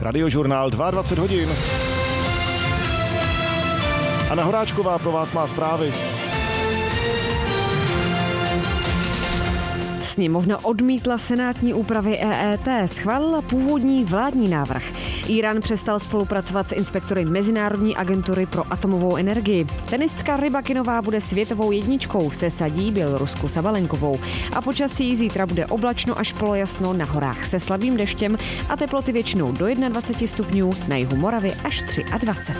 Radiožurnál 22 hodin. Anna Horáčková pro vás má zprávy. Sněmovna odmítla senátní úpravy EET, schválila původní vládní návrh. Írán přestal spolupracovat s inspektory Mezinárodní agentury pro atomovou energii. Tenistka Rybakinová bude světovou jedničkou, se sadí Bělorusku Sabalenkovou. A počasí zítra bude oblačno až polojasno, na horách se slabým deštěm a teploty většinou do 21 stupňů, na jihu Moravy až 23.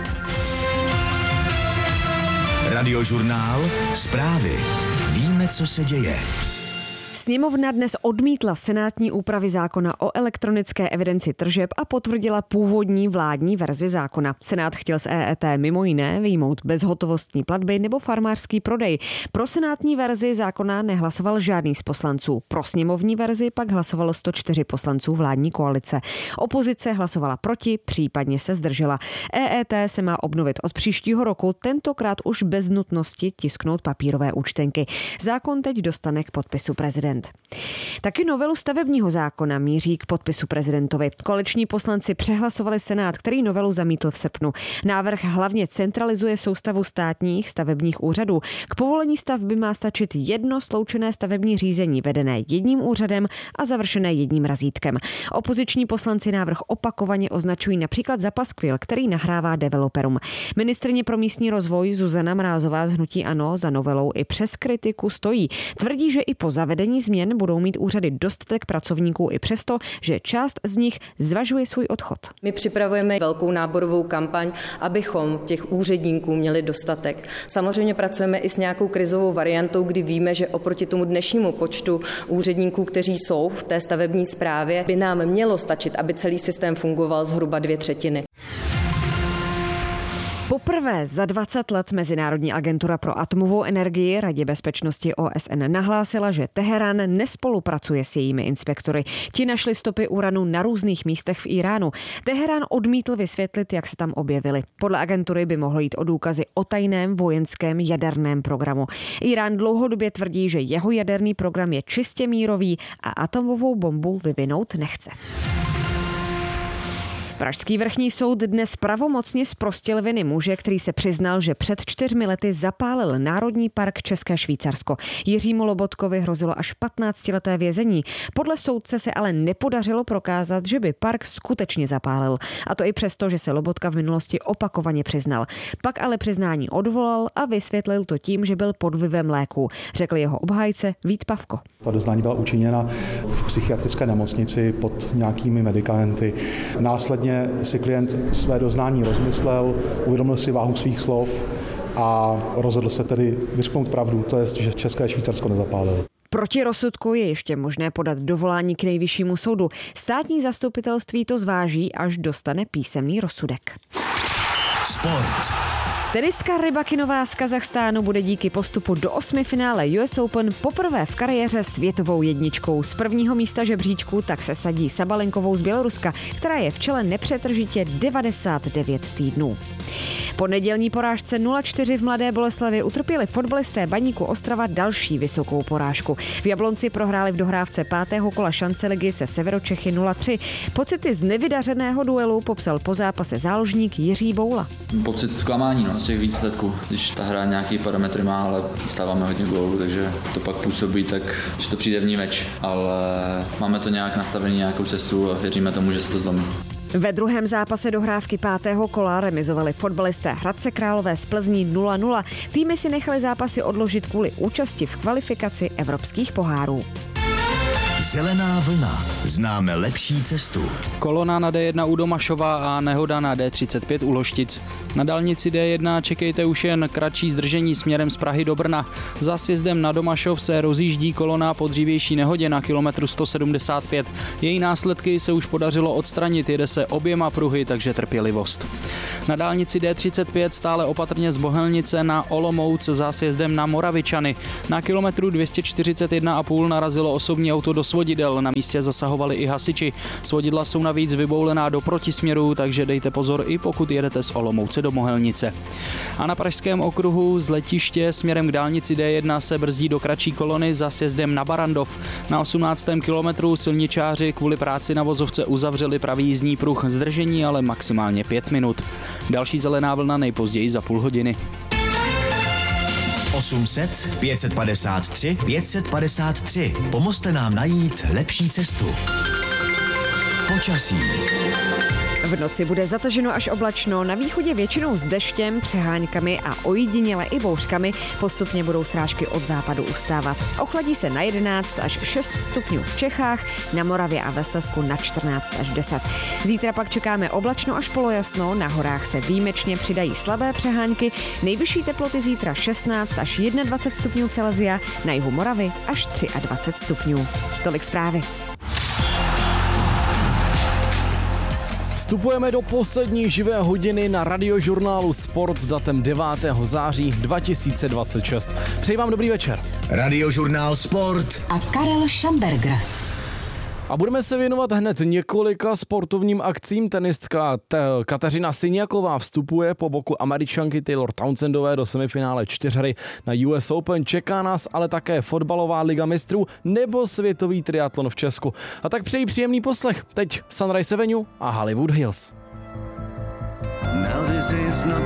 Radiožurnál Zprávy. Víme, co se děje. Sněmovna dnes odmítla senátní úpravy zákona o elektronické evidenci tržeb a potvrdila původní vládní verzi zákona. Senát chtěl z EET mimo jiné vyjmout bezhotovostní platby nebo farmářský prodej. Pro senátní verzi zákona nehlasoval žádný z poslanců. Pro sněmovní verzi pak hlasovalo 104 poslanců vládní koalice. Opozice hlasovala proti, případně se zdržela. EET se má obnovit od příštího roku, tentokrát už bez nutnosti tisknout papírové účtenky. Zákon teď dostane k podpisu prezident. Taky novelu stavebního zákona míří k podpisu prezidentovi. Koaliční poslanci přehlasovali Senát, který novelu zamítl v srpnu. Návrh hlavně centralizuje soustavu státních stavebních úřadů. K povolení stavby má stačit jedno sloučené stavební řízení vedené jedním úřadem a završené jedním razítkem. Opoziční poslanci návrh opakovaně označují například za paskvil, který nahrává developerům. Ministryně pro místní rozvoj Zuzana Mrázová z hnutí ANO za novelou i přes kritiku stojí. Tvrdí, že i po zavedení změn budou mít úřady dostatek pracovníků i přesto, že část z nich zvažuje svůj odchod. My připravujeme velkou náborovou kampaň, abychom těch úředníků měli dostatek. Samozřejmě pracujeme i s nějakou krizovou variantou, kdy víme, že oproti tomu dnešnímu počtu úředníků, kteří jsou v té stavební správě, by nám mělo stačit, aby celý systém fungoval zhruba 2/3. Poprvé za 20 let Mezinárodní agentura pro atomovou energii Radě bezpečnosti OSN nahlásila, že Teherán nespolupracuje s jejími inspektory. Ti našli stopy uranu na různých místech v Íránu. Teherán odmítl vysvětlit, jak se tam objevily. Podle agentury by mohlo jít o důkazy o tajném vojenském jaderném programu. Írán dlouhodobě tvrdí, že jeho jaderný program je čistě mírový a atomovou bombu vyvinout nechce. Pražský vrchní soud dnes pravomocně zprostil viny muže, který se přiznal, že před 4 lety zapálil Národní park České Švýcarsko. Jiřímu Lobotkovi hrozilo až 15leté vězení. Podle soudce se ale nepodařilo prokázat, že by park skutečně zapálil. A to i přesto, že se Lobotka v minulosti opakovaně přiznal. Pak ale přiznání odvolal a vysvětlil to tím, že byl pod vlivem léků, řekl jeho obhájce Vít Pavko. Ta doznání byla učiněna v psychiatrické nemocnici pod nějakými medikamenty. Následně si klient své doznání rozmyslel, uvědomil si váhu svých slov a rozhodl se tedy vyřknout pravdu, to je, že České Švýcarsko nezapálil. Proti rozsudku je ještě možné podat dovolání k nejvyššímu soudu. Státní zastupitelství to zváží, až dostane písemný rozsudek. Sport. Tenistka Rybakinová z Kazachstánu bude díky postupu do 8. finále US Open poprvé v kariéře světovou jedničkou. Z prvního místa žebříčku tak se sadí Sabalenkovou z Běloruska, která je v čele nepřetržitě 99 týdnů. Po nedělní porážce 0-4 v Mladé Boleslavi utrpěli fotbalisté Baníku Ostrava další vysokou porážku. V Jablonci prohráli v dohrávce 5. kola šance ligy se Severočechy 0-3. Pocity z nevydařeného duelu popsal po zápase záložník Jiří Boula. Pocit zklamání z těch výsledků, když ta hra nějaký parametry má, ale stáváme hodně gólů, takže to pak působí tak, že to přijde vníveč, ale máme to nějak nastavený, nějakou cestu a věříme tomu, že se to zlomí. Ve druhém zápase dohrávky 5. kola remizovali fotbalisté Hradce Králové z Plzní 0-0. Týmy si nechali zápasy odložit kvůli účasti v kvalifikaci evropských pohárů. Zelená vlna. Známe lepší cestu. Kolona na D1 u Domašova a nehoda na D35 u Loštic. Na dálnici D1 čekejte už jen kratší zdržení směrem z Prahy do Brna. Za sjezdem na Domašov se rozjíždí kolona po dřívější nehodě na kilometru 175. Její následky se už podařilo odstranit, jede se oběma pruhy, takže trpělivost. Na dálnici D35 stále opatrně z Bohelnice na Olomouc za sjezdem na Moravičany. Na kilometru 241,5 narazilo osobní auto do svodidel, na místě zasahovalo zasahovali i hasiči. Svodidla jsou navíc vyboulená do protisměru, takže dejte pozor i pokud jedete z Olomouce do Mohelnice. A na pražském okruhu z letiště směrem k dálnici D1 se brzdí do kratší kolony za sjezdem na Barandov. Na 18. kilometru silničáři kvůli práci na vozovce uzavřeli pravý jízdní pruh, zdržení ale maximálně 5 minut. Další zelená vlna nejpozději za půl hodiny. 800 553 553. Pomozte nám najít lepší cestu. Počasí. V noci bude zataženo až oblačno, na východě většinou s deštěm, přeháňkami a ojediněle i bouřkami. Postupně budou srážky od západu ustávat. Ochladí se na 11 až 6 stupňů v Čechách, na Moravě a ve Slezsku na 14 až 10. Zítra pak čekáme oblačno až polojasno, na horách se výjimečně přidají slabé přehánky. Nejvyšší teploty zítra 16 až 21 stupňů Celsia, na jihu Moravy až 23 stupňů. Tolik zprávy. Vstupujeme do poslední živé hodiny na radiožurnálu Sport s datem 9. září 2026. Přeji vám dobrý večer. Radiožurnál Sport a Karel Šamberger. A budeme se věnovat hned několika sportovním akcím. Tenistka Kateřina Siniaková vstupuje po boku Američanky Taylor Townsendové do semifinále čtyřhry na US Open. Čeká nás ale také fotbalová liga mistrů nebo světový triatlon v Česku. A tak přeji příjemný poslech. Teď Sunrise Avenue a Hollywood Hills. Now this is not